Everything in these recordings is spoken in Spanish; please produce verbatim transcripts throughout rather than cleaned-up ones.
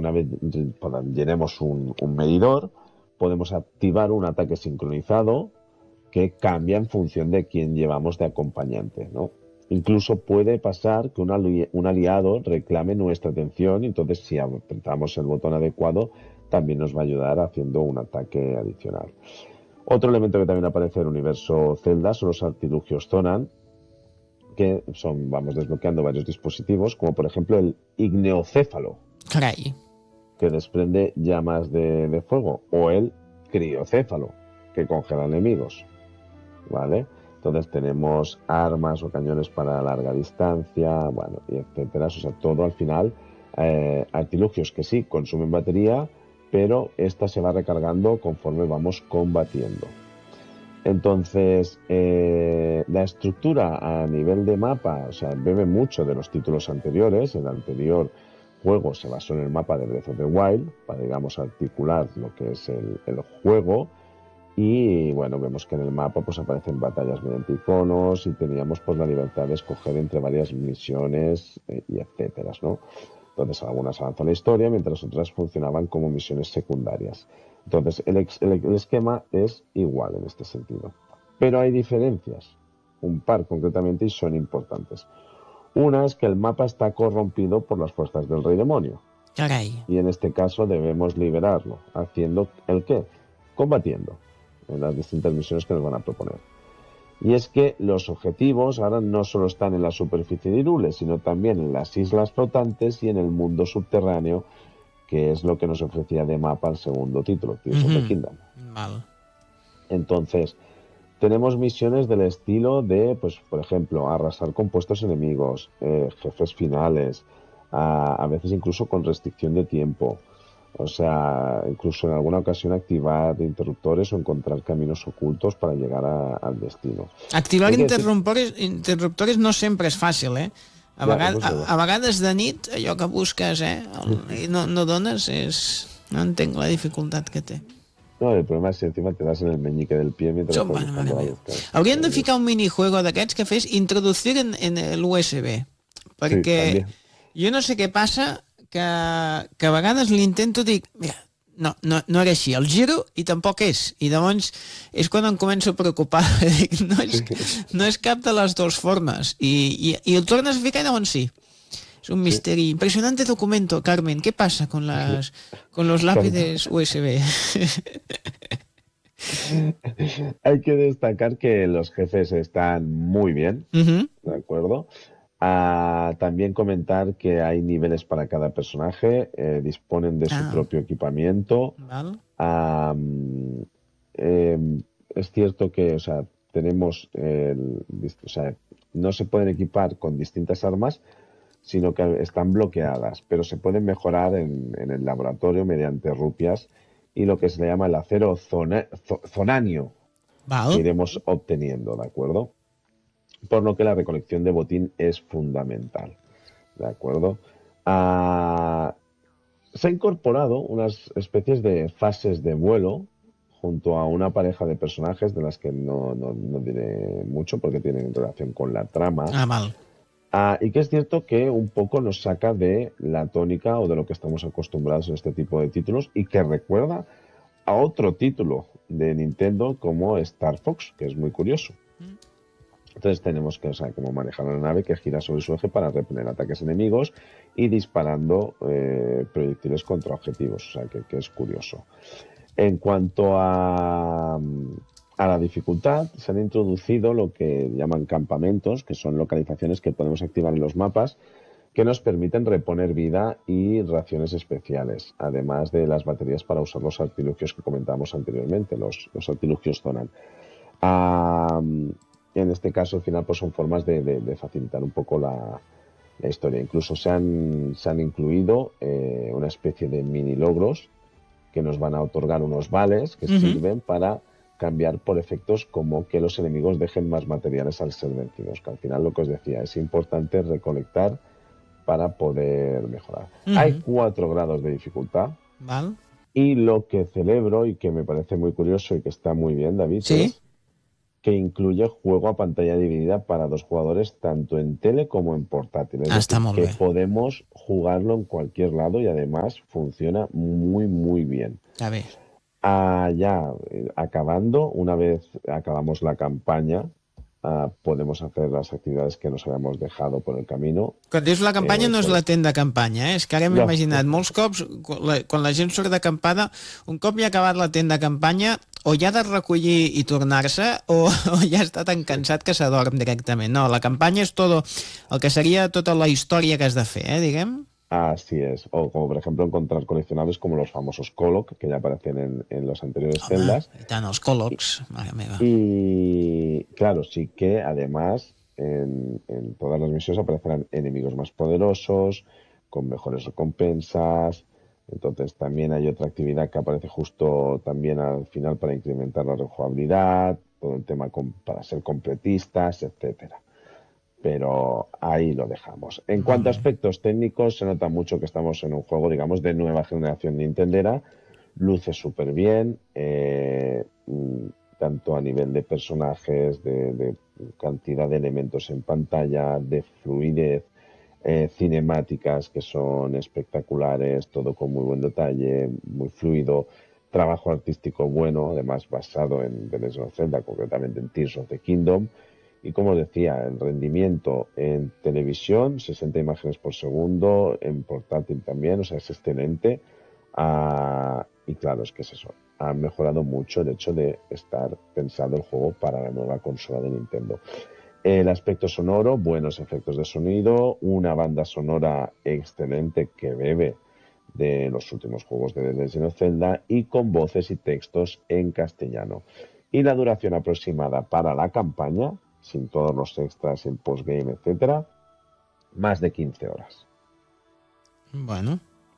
una vez llenemos un, un medidor, podemos activar un ataque sincronizado que cambia en función de quién llevamos de acompañante, ¿no? Incluso puede pasar que un, ali un aliado reclame nuestra atención, y entonces si apretamos el botón adecuado también nos va a ayudar haciendo un ataque adicional. Otro elemento que también aparece en el universo Zelda son los artilugios Zonan, que son, vamos desbloqueando varios dispositivos, como por ejemplo el igneocéfalo, Caray. que desprende llamas de, de fuego, o el criocéfalo, que congela enemigos, ¿vale? Entonces tenemos armas o cañones para larga distancia, bueno, y etcétera. O sea, todo al final, eh, artilugios que sí consumen batería, pero esta se va recargando conforme vamos combatiendo. Entonces, eh, la estructura a nivel de mapa, o sea, bebe mucho de los títulos anteriores. El anterior juego se basó en el mapa de Breath of the Wild, para, digamos, articular lo que es el, el juego. Y bueno, vemos que en el mapa pues aparecen batallas mediante iconos y teníamos pues la libertad de escoger entre varias misiones eh, y etcétera, ¿no? Entonces algunas avanzan la historia, mientras otras funcionaban como misiones secundarias. Entonces el, ex, el, el esquema es igual en este sentido. Pero hay diferencias, un par concretamente, y son importantes. Una es que el mapa está corrompido por las fuerzas del Rey Demonio. Caray. Y en este caso debemos liberarlo. ¿Haciendo el qué? Combatiendo en las distintas misiones que nos van a proponer. Y es que los objetivos ahora no solo están en la superficie de Hyrule, sino también en las islas flotantes y en el mundo subterráneo, que es lo que nos ofrecía de mapa el segundo título, Tears of the Kingdom. Vale. Entonces, tenemos misiones del estilo de, pues, por ejemplo, arrasar con puestos enemigos, eh, jefes finales, a, a veces incluso con restricción de tiempo. O sea, incluso en alguna ocasión activar interruptores o encontrar caminos ocultos para llegar a, al destino. Activar interruptores, interruptores no sempre és fàcil, eh? A, ja, vegades, a, a vegades de nit, allò que busques, eh? I no, no dones, és... No entenc la dificultat que té. No, el problema es si encima te das en el meñique del pie mientras Som, estás buscando la buscar. Haurien de ficar un minijuego d'aquests que fes introducir en, en l'U S B. Perquè sí, jo no sé què passa, que, que a vegades l'intento, dic, mira, no, no, no era així, el giro i tampoc és, i llavors és quan em començo a preocupar. Dic, no, és, no és cap de les dues formes, i, i, i el tornes a ficar i llavors sí. Es un misteri. Sí. Impresionante documento, Carmen. ¿Qué pasa con las con los lápices U S B? Hay que destacar que los jefes están muy bien, uh-huh. ¿De acuerdo? Uh, también comentar que hay niveles para cada personaje, eh, disponen de ah. su propio equipamiento. Vale. Uh, eh, es cierto que, o sea, tenemos, eh, el, o sea, no se pueden equipar con distintas armas, sino que están bloqueadas, pero se pueden mejorar en, en el laboratorio mediante rupias y lo que se le llama el acero zona, zonanio, vale. Que iremos obteniendo, ¿de acuerdo? Por lo que la recolección de botín es fundamental, ¿de acuerdo? Ah, se ha incorporado unas especies de fases de vuelo junto a una pareja de personajes de las que no, no, no diré mucho porque tienen relación con la trama. Ah, mal. Ah, y que es cierto que un poco nos saca de la tónica o de lo que estamos acostumbrados en este tipo de títulos y que recuerda a otro título de Nintendo como Star Fox, que es muy curioso. Entonces tenemos que, o sea, cómo manejar la nave que gira sobre su eje para repeler ataques enemigos y disparando eh, proyectiles contra objetivos, o sea, que, que es curioso. En cuanto a, a la dificultad, se han introducido lo que llaman campamentos, que son localizaciones que podemos activar en los mapas, que nos permiten reponer vida y raciones especiales, además de las baterías para usar los artilugios que comentábamos anteriormente, los, los artilugios Zonan. Um, en este caso, al final, pues son formas de, de, de facilitar un poco la, la historia. Incluso se han, se han incluido eh, una especie de mini logros que nos van a otorgar unos vales que uh-huh. sirven para cambiar por efectos como que los enemigos dejen más materiales al ser vencidos, que al final lo que os decía, es importante recolectar para poder mejorar. Uh-huh. Hay cuatro grados de dificultad. ¿Vale? Y lo que celebro y que me parece muy curioso y que está muy bien, David, ¿sí? es que incluye juego a pantalla dividida para dos jugadores tanto en tele como en portátil. Es ah, decir, està molt que bé. podemos jugarlo en cualquier lado y además funciona muy, muy bien. Està bé. Ah, ya, eh, acabando, una vez acabamos la campaña, ah, podemos hacer las actividades que nos habíamos dejado por el camino. Quan dius la campanya Eh, no és pues- la tenda campanya, eh? És que ara m'he No. imaginat molts cops, quan la, quan la gent surt d'acampada, un cop ja ha acabat la tenda campanya, o ja ha de recollir i tornar-se, o, o ja està tan cansat que s'adorm directament. No, la campanya és tot el que seria tota la història que has de fer, eh, diguem? Así es. O como por ejemplo encontrar coleccionables como los famosos Coloc, que ya aparecen en, en las anteriores Home, celdas. i tant, els còlocs, mare meva. Y claro, sí que además en, en todas las misiones aparecerán enemigos más poderosos, con mejores recompensas. Entonces también hay otra actividad que aparece justo también al final para incrementar la rejugabilidad, todo el tema con- para ser completistas, etcétera. Pero ahí lo dejamos. En cuanto a aspectos técnicos, se nota mucho que estamos en un juego, digamos, de nueva generación nintendera. Luce súper bien, eh, mm, tanto a nivel de personajes, de, de cantidad de elementos en pantalla, de fluidez, eh, cinemáticas que son espectaculares, todo con muy buen detalle, muy fluido, trabajo artístico bueno, además basado en The Legend of Zelda, concretamente en Tears of the Kingdom. Y como os decía, el rendimiento en televisión, sesenta imágenes por segundo, en portátil también, o sea, es excelente. Ah, y claro, es que es eso, ha mejorado mucho el hecho de estar pensado el juego para la nueva consola de Nintendo. El aspecto sonoro, buenos efectos de sonido, una banda sonora excelente que bebe de los últimos juegos de The Legend of Zelda y con voces y textos en castellano. Y la duración aproximada para la campaña, sin todos los extras, el postgame, etcétera, más de quince horas. Bueno.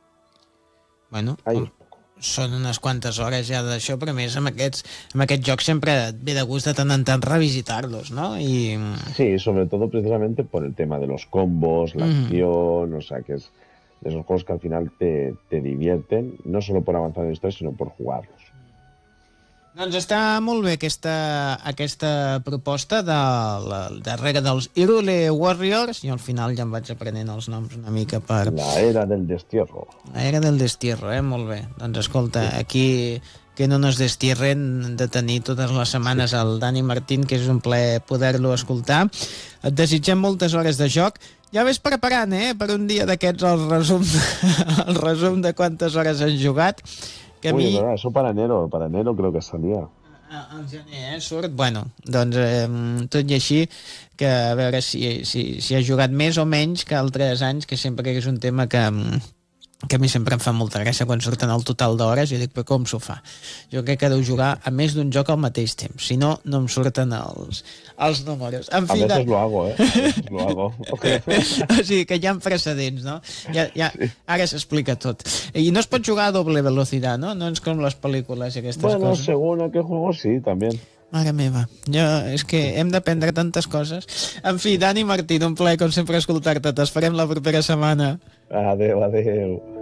Bueno, Ahí home, es poco. són unes quantes hores ja d'això, però a més amb aquests, amb aquests jocs sempre et ve de gust de tant en tant revisitar-los, no? I... Sí, sobre todo precisamente por el tema de los combos, la Mm. acción, o sea, que es de esos juegos que al final te, te divierten, no solo por avanzar en la historia, sino por jugarlos. Doncs està molt bé aquesta, aquesta proposta de la, darrere dels Hyrule Warriors. Jo al final ja em vaig aprenent els noms una mica per... La era del destierro. La era del destierro, eh? Molt bé. Doncs escolta, aquí que no nos destierren de tenir totes les setmanes el Dani Martín, que és un plaer poder-lo escoltar. Et desitgem moltes hores de joc. Ja ves preparant, eh? Per un dia d'aquests el resum, el resum de quantes hores han jugat. Que a Uy, mi... verdad, eso para enero, para enero creo que salía. Al gener, eh, surt. Bueno, doncs eh, tot i així, que a veure si, si, si ha jugat més o menys que altres anys, que sempre és un tema que, que a mi sempre em fa molta gràcia quan surten el total d'hores. Jo dic, però com s'ho fa? Jo crec que deu jugar a més d'un joc al mateix temps. Si no, no em surten els, els números. En A fi, veces de... lo hago, ¿eh? A veces lo hago. o sigui, que hi ha precedents, no? Ja, ja, ara s'explica tot. I no es pot jugar a doble velocitat, no? No és com les pel·lícules i aquestes Bueno, coses. según a qué juego, sí, también. Mare meva, jo, és que hem d'aprendre tantes coses. En fi, Dani Martín, un plaer com sempre escoltar-te. T'esperem la propera setmana. Adeu, adeu.